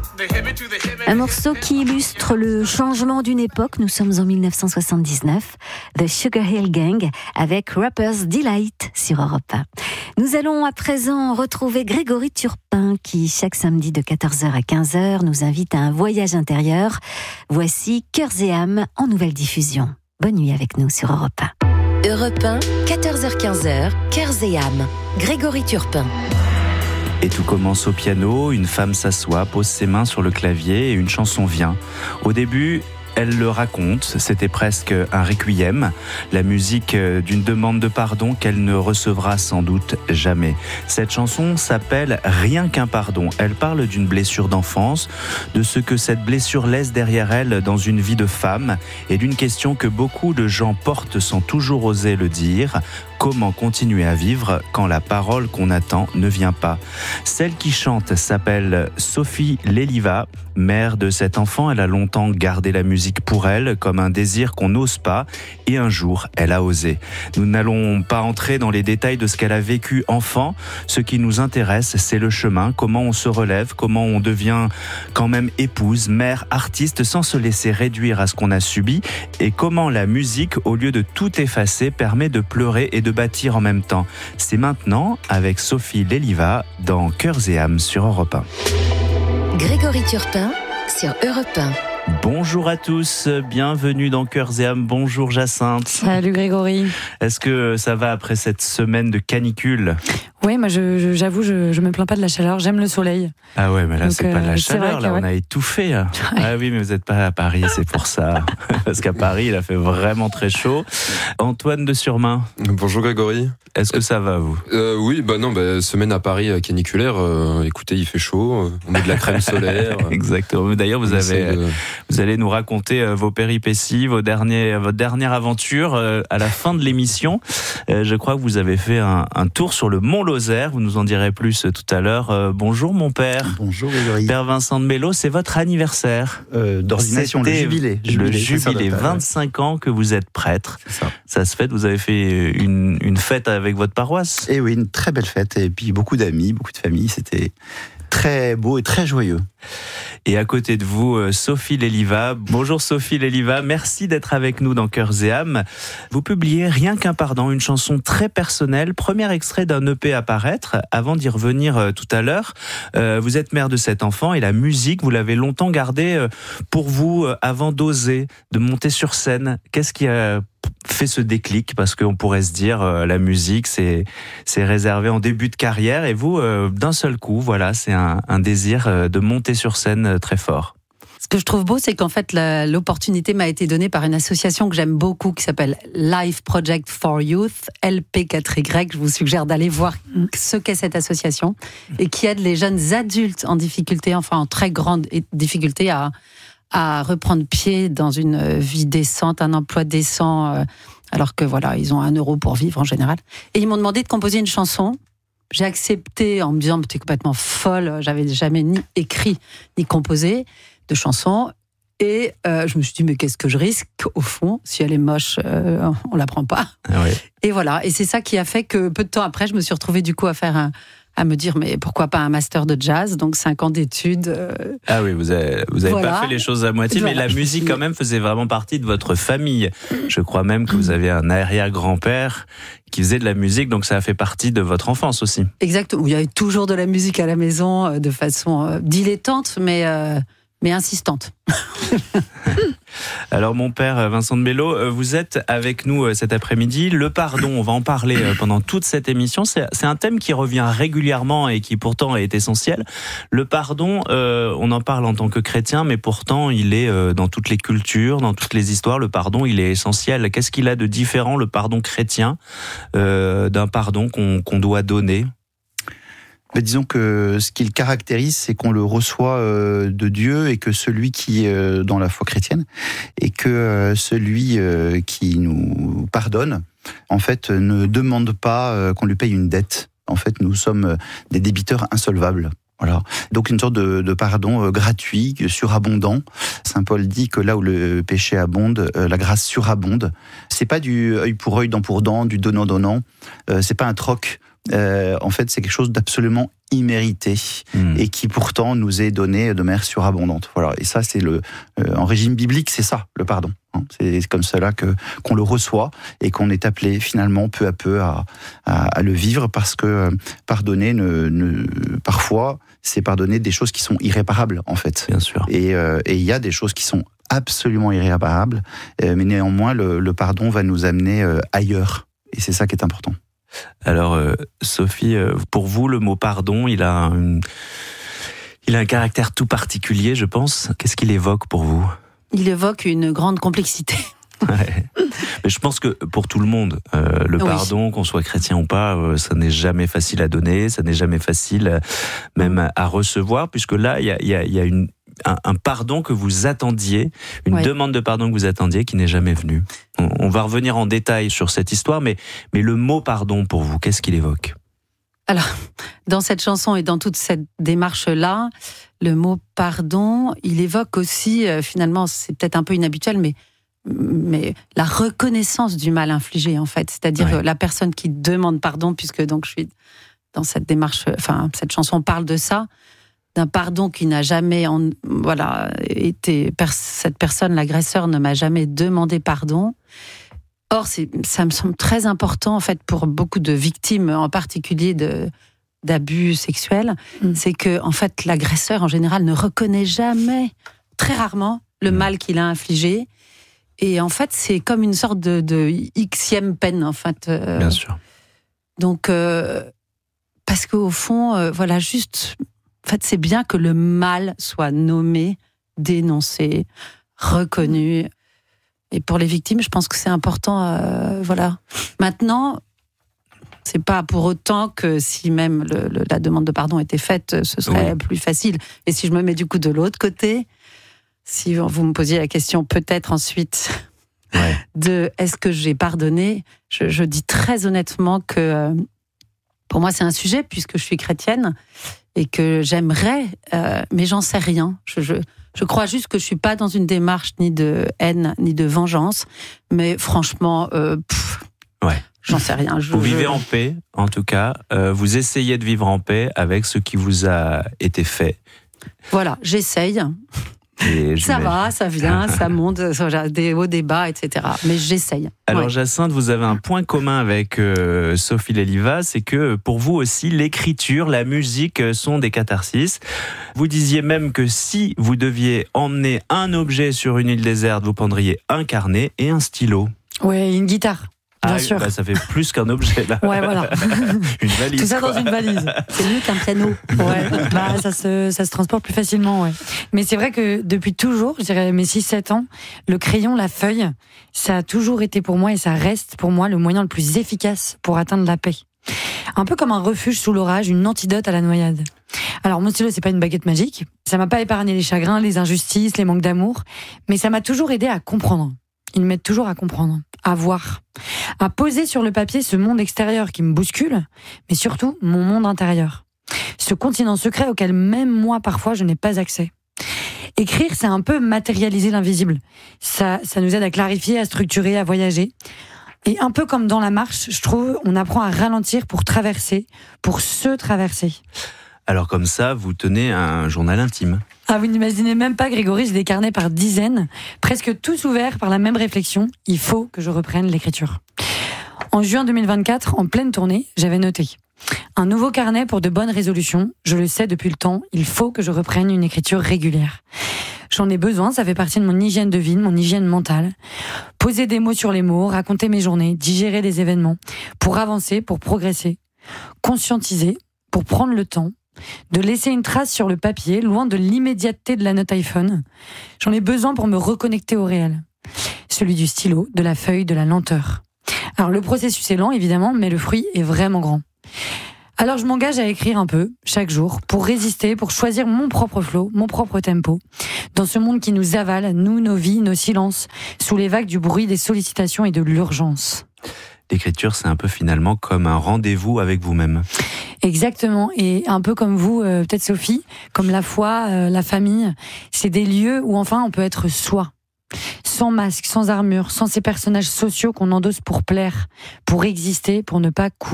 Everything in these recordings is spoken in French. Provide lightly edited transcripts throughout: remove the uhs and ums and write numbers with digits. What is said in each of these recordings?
Un morceau qui illustre le changement d'une époque. Nous sommes en 1979. The Sugar Hill Gang avec Rapper's Delight sur Europe 1. Nous allons à présent retrouver Grégory Turpin qui, chaque samedi de 14h à 15h, nous invite à un voyage intérieur. Voici Cœurs et âmes en nouvelle diffusion. Bonne nuit avec nous sur Europe 1. Europe 1, 14h-15h, Cœurs et âmes. Grégory Turpin. Et tout commence au piano, une femme s'assoit, pose ses mains sur le clavier et une chanson vient. Au début, elle le raconte, c'était presque un requiem, la musique d'une demande de pardon qu'elle ne recevra sans doute jamais. Cette chanson s'appelle « Rien qu'un pardon ». Elle parle d'une blessure d'enfance, de ce que cette blessure laisse derrière elle dans une vie de femme et d'une question que beaucoup de gens portent sans toujours oser le dire. Comment continuer à vivre quand la parole qu'on attend ne vient pas? Celle qui chante s'appelle Sophie Léliva. Mère de cet enfant, elle a longtemps gardé la musique pour elle comme un désir qu'on n'ose pas et un jour, elle a osé. Nous n'allons pas entrer dans les détails de ce qu'elle a vécu enfant. Ce qui nous intéresse, c'est le chemin, comment on se relève, comment on devient quand même épouse, mère, artiste sans se laisser réduire à ce qu'on a subi et comment la musique, au lieu de tout effacer, permet de pleurer et de bâtir en même temps. C'est maintenant avec Sophie Léliva dans Cœurs et âmes sur Europe 1. Grégory Turpin sur Europe 1. Bonjour à tous, bienvenue dans Cœurs et âmes. Bonjour Jacinthe. Salut Grégory. Est-ce que ça va après cette semaine de canicule? Oui, moi j'avoue, je me plains pas de la chaleur, j'aime le soleil. Ah ouais, mais là donc, c'est pas de la chaleur, là ouais. On a étouffé. Ah oui, mais vous n'êtes pas à Paris, c'est pour ça. Parce qu'à Paris, il a fait vraiment très chaud. Antoine de Surmain. Bonjour Grégory. Est-ce que ça va vous? Oui, semaine à Paris caniculaire, écoutez, il fait chaud, on met de la crème solaire. Exactement. D'ailleurs, vous allez nous raconter vos péripéties, votre dernière aventure à la fin de l'émission. Je crois que vous avez fait un tour sur le Mont Lozère, vous nous en direz plus tout à l'heure. Bonjour mon père. Bonjour Grégory. Père Vincent de Mello, c'est votre anniversaire. D'ordination, le jubilé. Le jubilé, 25 ans que vous êtes prêtre. C'est ça. Ça se fête, vous avez fait une fête avec votre paroisse. Et oui, une très belle fête, et puis beaucoup d'amis, beaucoup de familles, c'était très beau et très joyeux. Et à côté de vous, Sophie Léliva. Bonjour Sophie Léliva, merci d'être avec nous dans Cœurs et âmes. Vous publiez Rien qu'un pardon, une chanson très personnelle, premier extrait d'un EP à paraître. Avant d'y revenir tout à l'heure, vous êtes mère de cet enfant et la musique, vous l'avez longtemps gardée pour vous avant d'oser, de monter sur scène. Qu'est-ce qui a fait ce déclic? Parce qu'on pourrait se dire la musique c'est réservé en début de carrière et vous d'un seul coup voilà c'est un désir de monter sur scène très fort. Ce que je trouve beau, c'est qu'en fait l'opportunité m'a été donnée par une association que j'aime beaucoup qui s'appelle Life Project for Youth, LP4Y. Je vous suggère d'aller voir ce qu'est cette association et qui aide les jeunes adultes en difficulté, enfin en très grande difficulté à reprendre pied dans une vie décente, un emploi décent, alors que voilà, ils ont 1 euro pour vivre en général. Et ils m'ont demandé de composer une chanson. J'ai accepté en me disant que t'es complètement folle, j'avais jamais ni écrit ni composé de chansons. Et je me suis dit, mais qu'est-ce que je risque au fond? Si elle est moche, on la prend pas. Ah oui. Et voilà, et c'est ça qui a fait que peu de temps après, je me suis retrouvée du coup à me dire, mais pourquoi pas un master de jazz, donc 5 ans d'études. Ah oui, vous avez voilà. pas fait les choses à moitié, Voilà. mais la musique quand même faisait vraiment partie de votre famille. Je crois même que vous avez un arrière-grand-père qui faisait de la musique, donc ça a fait partie de votre enfance aussi. Exactement, il y avait toujours de la musique à la maison, de façon dilettante, mais insistante. Alors mon père Vincent de Mello, vous êtes avec nous cet après-midi. Le pardon, on va en parler pendant toute cette émission. C'est un thème qui revient régulièrement et qui pourtant est essentiel. Le pardon, on en parle en tant que chrétien, mais pourtant il est dans toutes les cultures, dans toutes les histoires. Le pardon, il est essentiel. Qu'est-ce qu'il a de différent, le pardon chrétien, d'un pardon qu'on doit donner ? Disons que ce qui le caractérise, c'est qu'on le reçoit de Dieu et que celui qui est dans la foi chrétienne et que celui qui nous pardonne, en fait, ne demande pas qu'on lui paye une dette. En fait, nous sommes des débiteurs insolvables. Voilà. Donc une sorte de pardon gratuit, surabondant. Saint Paul dit que là où le péché abonde, la grâce surabonde. C'est pas du œil pour œil, dent pour dent, du donnant-donnant. C'est pas un troc en fait, c'est quelque chose d'absolument immérité et qui pourtant nous est donné de manière surabondante. Voilà. Et ça, c'est en régime biblique, c'est ça, le pardon. C'est comme cela qu'on le reçoit et qu'on est appelé finalement peu à peu à le vivre, parce que pardonner parfois, c'est pardonner des choses qui sont irréparables en fait. Bien sûr. Et il y a des choses qui sont absolument irréparables, mais néanmoins le pardon va nous amener ailleurs. Et c'est ça qui est important. Alors, Sophie, pour vous, le mot pardon, il a un caractère tout particulier, je pense. Qu'est-ce qu'il évoque pour vous ? Il évoque une grande complexité. Ouais. Mais je pense que pour tout le monde, le pardon, qu'on soit chrétien ou pas, ça n'est jamais facile à donner, ça n'est jamais facile même à recevoir, puisque là, il y a un pardon que vous attendiez, une demande de pardon que vous attendiez qui n'est jamais venue. On va revenir en détail sur cette histoire, mais le mot pardon pour vous, qu'est-ce qu'il évoque ? Alors, dans cette chanson et dans toute cette démarche-là, le mot pardon, il évoque aussi, finalement, c'est peut-être un peu inhabituel, mais la reconnaissance du mal infligé, en fait. C'est-à-dire la personne qui demande pardon, puisque donc je suis dans cette démarche, enfin, cette chanson parle de ça, d'un pardon qui n'a jamais été... Cette personne, l'agresseur, ne m'a jamais demandé pardon. Or, ça me semble très important, en fait, pour beaucoup de victimes, en particulier d'abus sexuels, c'est que, en fait, l'agresseur, en général, ne reconnaît jamais, très rarement, le mal qu'il a infligé. Et en fait, c'est comme une sorte de xème peine, en fait. Bien sûr. Donc, parce qu'au fond, juste... En fait, c'est bien que le mal soit nommé, dénoncé, reconnu. Et pour les victimes, je pense que c'est important. Maintenant, c'est pas pour autant que si même la demande de pardon était faite, ce serait plus facile. Et si je me mets du coup de l'autre côté, si vous me posiez la question peut-être ensuite de est-ce que j'ai pardonné, je dis très honnêtement que pour moi c'est un sujet puisque je suis chrétienne et que j'aimerais, mais j'en sais rien. Je crois juste que je suis pas dans une démarche ni de haine ni de vengeance, mais franchement, j'en sais rien. Vous vivez en paix, en tout cas. Vous essayez de vivre en paix avec ce qui vous a été fait. Voilà, j'essaye. Ça va, ça vient, ça monte, des hauts, des bas, etc. Mais j'essaye. Alors Jacinthe, vous avez un point commun avec Sophie Léliva, c'est que pour vous aussi, l'écriture, la musique sont des catharsis. Vous disiez même que si vous deviez emmener un objet sur une île déserte, vous prendriez un carnet et un stylo. Ouais, une guitare. Bien sûr. Ça fait plus qu'un objet là. Ouais, voilà. Une valise. Tout ça dans une valise. C'est mieux qu'un piano. Ouais, ça se transporte plus facilement, ouais. Mais c'est vrai que depuis toujours, je dirais mes 6-7 ans, le crayon, la feuille, ça a toujours été pour moi et ça reste pour moi le moyen le plus efficace pour atteindre la paix. Un peu comme un refuge sous l'orage, une antidote à la noyade. Alors mon stylo, c'est pas une baguette magique. Ça m'a pas épargné les chagrins, les injustices, les manques d'amour, mais ça m'a toujours aidé à comprendre. Ils m'aident toujours à comprendre, à voir, à poser sur le papier ce monde extérieur qui me bouscule, mais surtout mon monde intérieur. Ce continent secret auquel même moi, parfois, je n'ai pas accès. Écrire, c'est un peu matérialiser l'invisible. Ça nous aide à clarifier, à structurer, à voyager. Et un peu comme dans la marche, je trouve, on apprend à ralentir pour traverser, pour se traverser. Alors comme ça, vous tenez un journal intime. Ah, vous n'imaginez même pas, Grégory, j'ai des carnets par dizaines, presque tous ouverts par la même réflexion. Il faut que je reprenne l'écriture. En juin 2024, en pleine tournée, j'avais noté un nouveau carnet pour de bonnes résolutions. Je le sais depuis le temps, il faut que je reprenne une écriture régulière. J'en ai besoin, ça fait partie de mon hygiène de vie, de mon hygiène mentale. Poser des mots sur les mots, raconter mes journées, digérer des événements, pour avancer, pour progresser. Conscientiser, pour prendre le temps de laisser une trace sur le papier, loin de l'immédiateté de la note iPhone. J'en ai besoin pour me reconnecter au réel. Celui du stylo, de la feuille, de la lenteur. Alors le processus est lent, évidemment, mais le fruit est vraiment grand. Alors je m'engage à écrire un peu, chaque jour, pour résister, pour choisir mon propre flow, mon propre tempo, dans ce monde qui nous avale, nous, nos vies, nos silences, sous les vagues du bruit, des sollicitations et de l'urgence. L'écriture, c'est un peu finalement comme un rendez-vous avec vous-même. Exactement, et un peu comme vous, peut-être Sophie, comme la foi, la famille, c'est des lieux où enfin on peut être soi. Sans masque, sans armure, sans ces personnages sociaux qu'on endosse pour plaire, pour exister, pour ne pas couler.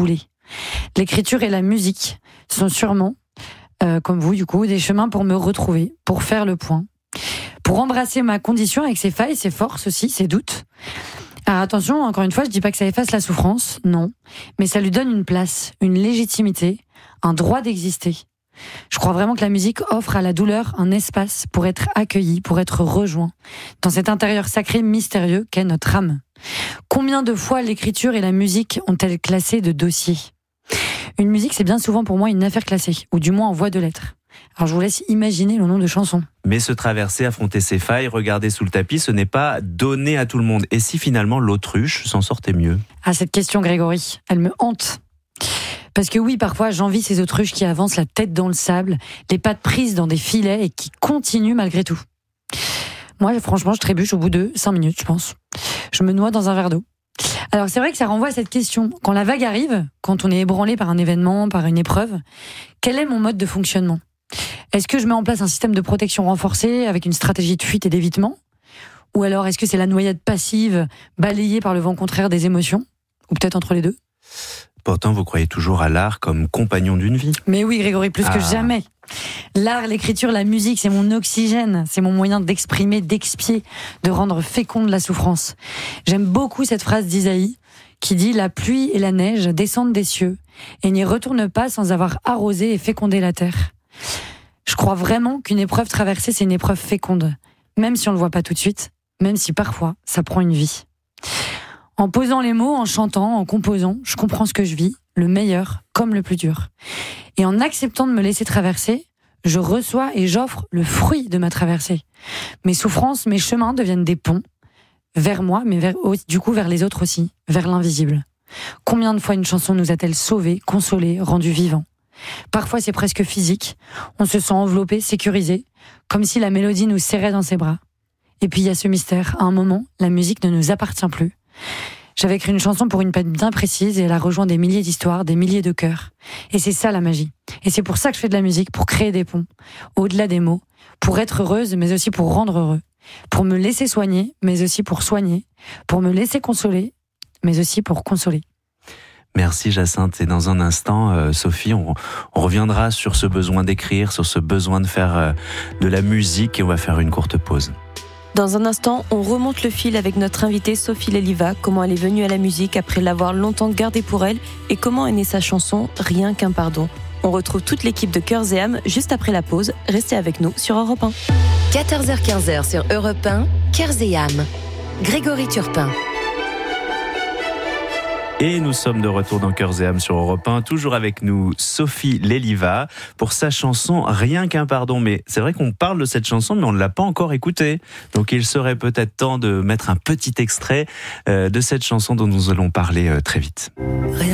L'écriture et la musique sont sûrement, comme vous du coup, des chemins pour me retrouver, pour faire le point, pour embrasser ma condition avec ses failles, ses forces aussi, ses doutes. Alors attention, encore une fois, je dis pas que ça efface la souffrance, non, mais ça lui donne une place, une légitimité, un droit d'exister. Je crois vraiment que la musique offre à la douleur un espace pour être accueilli, pour être rejoint dans cet intérieur sacré mystérieux qu'est notre âme. Combien de fois l'écriture et la musique ont-elles classé de dossiers ? Une musique, c'est bien souvent pour moi une affaire classée, ou du moins en voie de lettres. Alors je vous laisse imaginer le nom de chansons. Mais se traverser, affronter ses failles, regarder sous le tapis, ce n'est pas donné à tout le monde. Et si finalement l'autruche s'en sortait mieux ? Ah, cette question, Grégory, elle me hante. Parce que oui, parfois, j'envie ces autruches qui avancent la tête dans le sable, les pattes prises dans des filets et qui continuent malgré tout. Moi, franchement, je trébuche au bout de 5 minutes, je pense. Je me noie dans un verre d'eau. Alors, c'est vrai que ça renvoie à cette question. Quand la vague arrive, quand on est ébranlé par un événement, par une épreuve, quel est mon mode de fonctionnement ? Est-ce que je mets en place un système de protection renforcé avec une stratégie de fuite et d'évitement ? Ou alors, est-ce que c'est la noyade passive, balayée par le vent contraire des émotions ? Ou peut-être entre les deux ? Pourtant, vous croyez toujours à l'art comme compagnon d'une vie. Mais oui, Grégory, plus que jamais. L'art, l'écriture, la musique, c'est mon oxygène, c'est mon moyen d'exprimer, d'expier, de rendre féconde la souffrance. J'aime beaucoup cette phrase d'Isaïe qui dit « La pluie et la neige descendent des cieux et n'y retournent pas sans avoir arrosé et fécondé la terre. » Je crois vraiment qu'une épreuve traversée, c'est une épreuve féconde, même si on ne le voit pas tout de suite, même si parfois ça prend une vie. En posant les mots, en chantant, en composant, je comprends ce que je vis, le meilleur comme le plus dur. Et en acceptant de me laisser traverser, je reçois et j'offre le fruit de ma traversée. Mes souffrances, mes chemins deviennent des ponts vers moi, mais du coup vers les autres aussi, vers l'invisible. Combien de fois une chanson nous a-t-elle sauvés, consolés, rendus vivants ? Parfois c'est presque physique, on se sent enveloppé, sécurisé, comme si la mélodie nous serrait dans ses bras. Et puis il y a ce mystère, à un moment, la musique ne nous appartient plus. J'avais écrit une chanson pour une peine bien précise et elle a rejoint des milliers d'histoires, des milliers de cœurs. Et c'est ça la magie. Et c'est pour ça que je fais de la musique, pour créer des ponts, au-delà des mots, pour être heureuse, mais aussi pour rendre heureux, pour me laisser soigner, mais aussi pour soigner, pour me laisser consoler, mais aussi pour consoler. Merci Jacinthe. Et dans un instant, Sophie, on reviendra sur ce besoin d'écrire, sur ce besoin de faire de la musique et on va faire une courte pause. Dans un instant, on remonte le fil avec notre invitée Sophie Léliva, comment elle est venue à la musique après l'avoir longtemps gardée pour elle et comment est née sa chanson « Rien qu'un pardon ». On retrouve toute l'équipe de Cœurs et âmes juste après la pause. Restez avec nous sur Europe 1. 14h-15h sur Europe 1, Cœurs et âmes. Grégory Turpin. Et nous sommes de retour dans Cœurs et âmes sur Europe 1, toujours avec nous Sophie Léliva pour sa chanson Rien qu'un pardon. Mais c'est vrai qu'on parle de cette chanson, mais on ne l'a pas encore écoutée. Donc il serait peut-être temps de mettre un petit extrait de cette chanson dont nous allons parler très vite.